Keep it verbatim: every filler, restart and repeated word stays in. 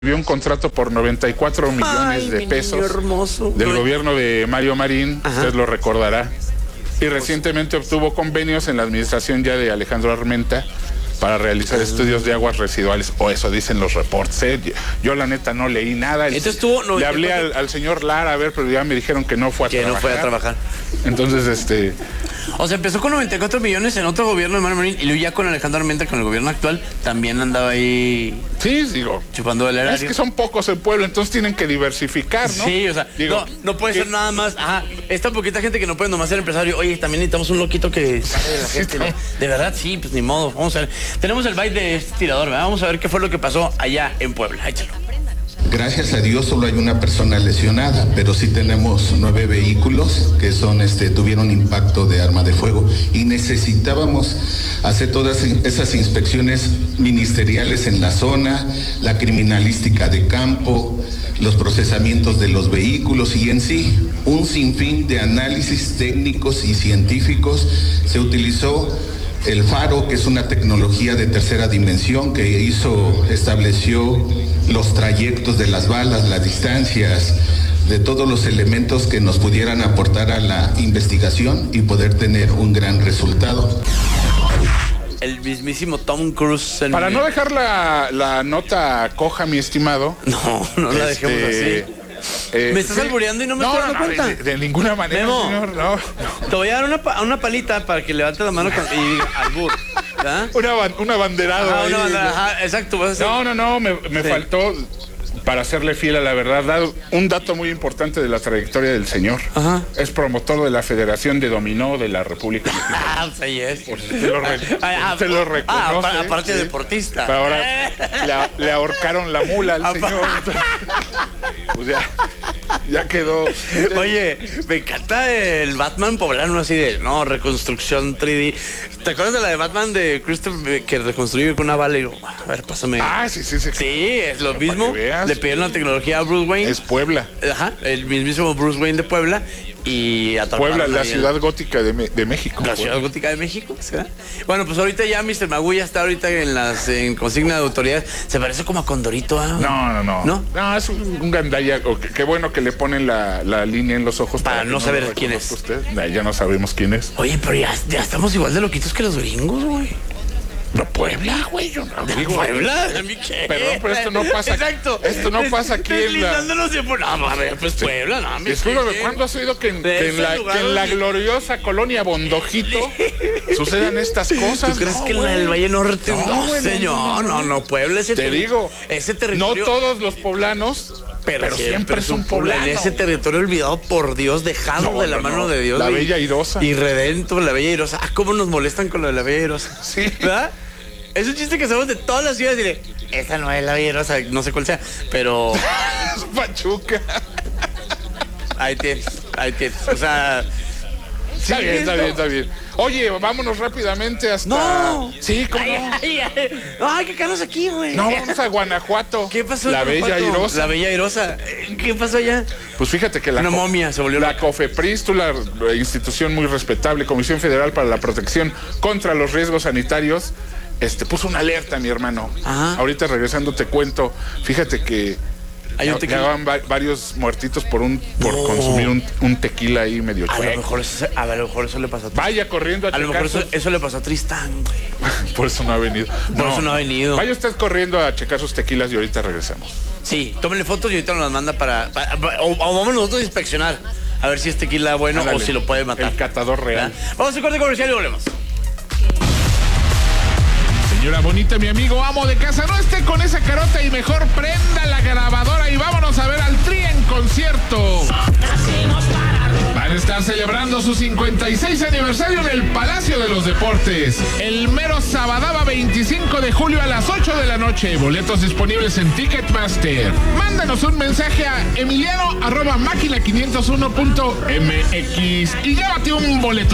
Vio un contrato por noventa y cuatro millones Ay, de pesos hermoso. del gobierno de Mario Marín. Ajá. Usted lo recordará. Y recientemente obtuvo convenios en la administración ya de Alejandro Armenta para realizar uh-huh. estudios de aguas residuales, o eso dicen los reportes. ¿eh? Yo, yo la neta no leí nada. El, estuvo, no, le hablé al, al señor Lara, a ver, pero ya me dijeron que no fue a que trabajar. no fue a trabajar. Entonces, este... O sea, empezó con noventa y cuatro millones en otro gobierno de Mario Marín y luego ya con Alejandro Armenta, con el gobierno actual, también andaba ahí... Sí, digo... Chupando el erario. Es que son pocos el pueblo, entonces tienen que diversificar, ¿no? Sí, o sea, digo, no, no puede que... ser nada más... Ajá, esta poquita gente que no puede nomás ser empresario. Oye, también necesitamos un loquito que sabe de la gente. Sí, de verdad, sí, pues ni modo. Vamos a ver. Tenemos el byte de este tirador, ¿verdad? Vamos a ver qué fue lo que pasó allá en Puebla. Échalo. Gracias a Dios solo hay una persona lesionada, pero sí tenemos nueve vehículos que son, este, tuvieron impacto de arma de fuego y necesitábamos hacer todas esas inspecciones ministeriales en la zona, la criminalística de campo, los procesamientos de los vehículos y en sí un sinfín de análisis técnicos y científicos. Se utilizó el faro, que es una tecnología de tercera dimensión que hizo, estableció los trayectos de las balas, las distancias, de todos los elementos que nos pudieran aportar a la investigación y poder tener un gran resultado. El mismísimo Tom Cruise. Para mi... no dejar la, la nota coja, mi estimado. No, no la este... dejemos así. Eh, ¿Me estás sí. albureando y no me no, estoy dando no, cuenta? De, de ninguna manera, Memo, señor, no, no. Te voy a dar una, una palita para que levantes la mano con, y diga albur. ¿Ah? Una, un abanderado. Ajá, ahí, una bandera, ajá, exacto. Vas a hacer... No, no, no, me, me sí. faltó, para serle fiel a la verdad, dar un dato muy importante de la trayectoria del señor. Ajá. Es promotor de la Federación de Dominó de la República Mexicana. Ah, pues ahí es. Por si se lo, re, ah, se lo reconoce. Ah, aparte sí. deportista. Pero ahora le, le ahorcaron la mula al señor. Pues ya... Ya quedó. Oye, me encanta el Batman poblano así de, no, reconstrucción tres D. ¿Te acuerdas de la de Batman de Christopher que reconstruyó con una bala y digo, a ver, pásame? Ah, sí, sí, sí. Sí, es lo mismo. Le pidieron la tecnología a Bruce Wayne. Es Puebla. Ajá, el mismísimo Bruce Wayne de Puebla. Y Puebla, la ciudad gótica de, de México. La ciudad gótica de México, ¿verdad? Bueno, pues ahorita ya mister Magulla está ahorita en las en consigna de autoridades. Se parece como a Condorito, ¿eh? No, no, no. ¿No? No, es un, un gandalla. Qué bueno que le ponen la, la línea en los ojos. Para, para no saber no quién es. Usted. Ya no sabemos quién es. Oye, pero ya, ya estamos igual de loquitos que los gringos, güey. No, Puebla, güey, yo no digo. ¿Puebla? ¿A mí qué? Perdón, pero esto no pasa. Exacto. Esto no pasa aquí en la... No, a ver, pues Puebla, no. Discúlpame, ¿cuándo has oído que en, que en, la, que en la gloriosa colonia Bondojito sucedan estas cosas? ¿Tú crees no, que en el Valle Norte? No, no güey, señor, no, no, no, Puebla ese Te digo, ese territorio. No todos los poblanos... Pero, pero siempre, siempre es un poblano. En ese territorio olvidado por Dios, dejado no, de la no, mano no. de Dios. La y, Bella Airosa. Y redento, la Bella Airosa. Ah, cómo nos molestan con lo de la Bella Airosa. Sí. ¿Verdad? Es un chiste que sabemos de todas las ciudades. Diré, esa no es la Bella Airosa, no sé cuál sea, pero... Es Pachuca. Ahí tienes, ahí tienes. O sea... Está sí, bien, está bien, está bien. Oye, vámonos rápidamente hasta... ¡No! Sí, ¿cómo ay, no? Ay, ay, ay, ¿qué caros aquí, güey? No, vamos a Guanajuato. ¿Qué pasó? La Bella Airosa. La Bella Airosa. ¿Qué pasó allá? Pues fíjate que la... Una momia se volvió la COFEPRIS, la institución muy respetable, Comisión Federal para la Protección contra los Riesgos Sanitarios, este, puso una alerta, mi hermano. Ajá. Ahorita regresando te cuento, fíjate que... Ya, ya van va, varios muertitos por un por no. consumir un, un tequila ahí medio chueco. A lo mejor eso, a lo mejor eso le pasó a Tristán. Vaya corriendo a, a lo mejor eso, eso le pasó a Tristán, güey. Por eso no ha venido. Por no. eso no ha venido. Vaya usted corriendo a checar sus tequilas y ahorita regresamos. Sí, tómenle fotos y ahorita nos las manda para, para, para o, o vamos nosotros a inspeccionar a ver si es tequila bueno Ándale, o si lo puede matar. El catador real. ¿verdad? Vamos a corte comercial y volvemos. Señora bonita, mi amigo amo de casa, no esté con esa carota y mejor prenda la grabadora y vámonos a ver al Tri en concierto. Van a estar celebrando su cincuenta y seis aniversario en el Palacio de los Deportes. El mero sabadaba veinticinco de julio a las ocho de la noche. Boletos disponibles en Ticketmaster. Mándanos un mensaje a emiliano arroba máquina quinientos uno punto m x y llévate un boleto.